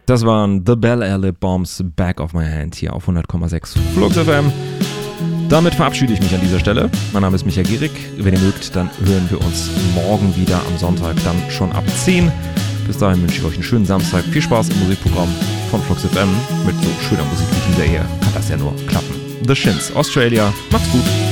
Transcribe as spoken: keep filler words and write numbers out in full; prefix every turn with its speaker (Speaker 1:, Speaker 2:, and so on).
Speaker 1: Das waren The Bel Air Lip Bombs, Back of My Hand hier auf hundert Komma sechs Flux F M. Damit verabschiede ich mich an dieser Stelle. Mein Name ist Micha Gierig. Wenn ihr mögt, dann hören wir uns morgen wieder am Sonntag, dann schon ab zehn. Bis dahin wünsche ich euch einen schönen Samstag. Viel Spaß im Musikprogramm von Flux F M. Mit so schöner Musik wie dieser hier kann das ja nur klappen. The Shins, Australia. Macht's gut.